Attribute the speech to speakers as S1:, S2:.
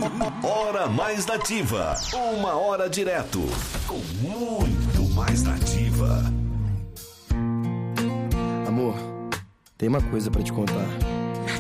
S1: Hora Mais Nativa. Uma hora direto. Com muito mais nativa.
S2: Amor, tem uma coisa pra te contar.